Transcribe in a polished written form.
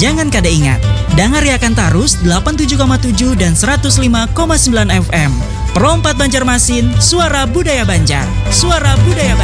Jangan kada ingat, dengar Yakan Tarus 87,7 dan 105,9 FM. Perompat Banjarmasin, suara budaya Banjar. Suara budaya Banjar.